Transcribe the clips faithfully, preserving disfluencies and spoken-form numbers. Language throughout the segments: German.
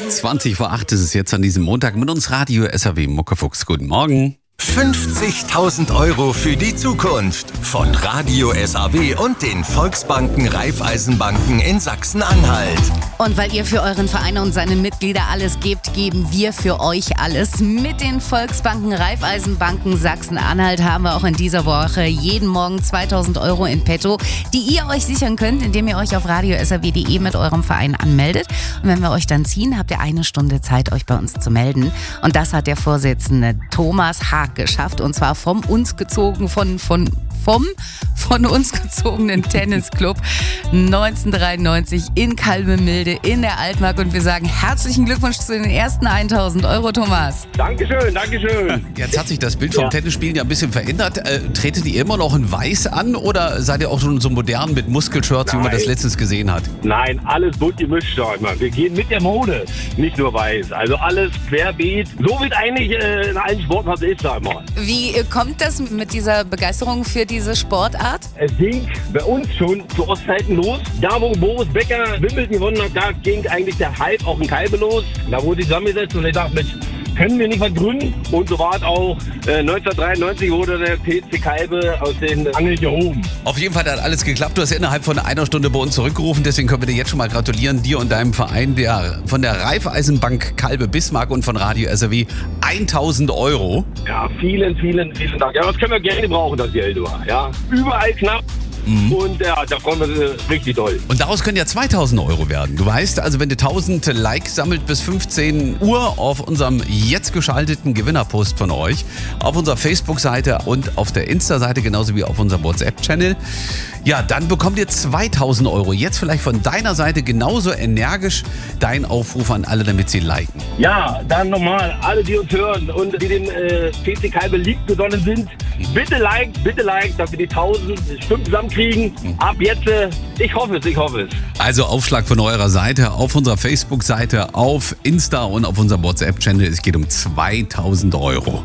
zwanzig vor acht ist es jetzt an diesem Montag mit uns Radio S R W Muckefuchs. Guten Morgen. fünfzigtausend Euro für die Zukunft von Radio S R W und den Volksbanken Raiffeisenbanken in Sachsen-Anhalt. Und weil ihr für euren Verein und seine Mitglieder alles gebt, geben wir für euch alles. Mit den Volksbanken Raiffeisenbanken Sachsen-Anhalt haben wir auch in dieser Woche jeden Morgen zweitausend Euro in petto, die ihr euch sichern könnt, indem ihr euch auf radio s r w punkt d e mit eurem Verein anmeldet. Und wenn wir euch dann ziehen, habt ihr eine Stunde Zeit, euch bei uns zu melden. Und das hat der Vorsitzende Thomas Haag geschafft, und zwar vom uns gezogen, von, von, vom von uns gezogenen Tennisclub neunzehnhundertdreiundneunzig in Kalbemilde in der Altmark. Und wir sagen herzlichen Glückwunsch zu den ersten tausend Euro, Thomas. Dankeschön, Dankeschön. Jetzt hat sich das Bild vom Ja. Tennisspielen ja ein bisschen verändert. Äh, tretet ihr immer noch in Weiß an oder seid ihr auch schon so modern mit Muskelshirts, wie man das Nein. letztens gesehen hat? Nein, alles bunt gemischt, sag ich mal. Wir gehen mit der Mode, nicht nur weiß. Also alles querbeet. So wie es eigentlich äh, in allen Sportarten ist, sag ich mal. Wie äh, kommt das mit dieser Begeisterung für diese Sportart? Es ging bei uns schon zu Ostzeiten los. Da, wo Boris Becker Wimbledon gewonnen hat, da ging eigentlich der Hype auch in Kalbe los. Da wurde ich zusammengesetzt und ich dachte, Mensch, können wir nicht was gründen? Und so war es auch. Äh, neunzehnhundertdreiundneunzig wurde der P C Kalbe aus den Angeln gehoben. Auf jeden Fall hat alles geklappt. Du hast innerhalb von einer Stunde bei uns zurückgerufen. Deswegen können wir dir jetzt schon mal gratulieren. Dir und deinem Verein der, von der Raiffeisenbank Kalbe Bismarck und von Radio S R W tausend Euro. Ja, vielen, vielen, vielen Dank. Ja, das können wir gerne brauchen, das Geld. Ja, überall knapp. Mhm. Und ja, da freuen wir uns äh, richtig doll. Und daraus können ja zweitausend Euro werden. Du weißt, also wenn du tausend Likes sammelt bis fünfzehn Uhr auf unserem jetzt geschalteten Gewinnerpost von euch, auf unserer Facebook-Seite und auf der Insta-Seite, genauso wie auf unserem WhatsApp-Channel, ja, dann bekommt ihr zweitausend Euro. Jetzt vielleicht von deiner Seite genauso energisch dein Aufruf an alle, damit sie liken. Ja, dann nochmal, alle, die uns hören und die dem äh, P C Kalbe lieb gesonnen sind, bitte like, bitte like, dass wir die tausend Stimmen zusammenkriegen. Ab jetzt, äh, ich hoffe es, ich hoffe es. Also Aufschlag von eurer Seite, auf unserer Facebook-Seite, auf Insta und auf unserem WhatsApp-Channel. Es geht um zweitausend Euro.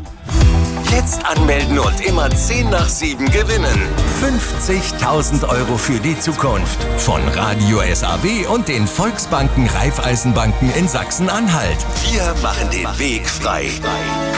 Jetzt anmelden und immer zehn nach sieben gewinnen. fünfzigtausend Euro für die Zukunft von Radio S R W und den Volksbanken Raiffeisenbanken in Sachsen-Anhalt. Wir machen den Weg frei.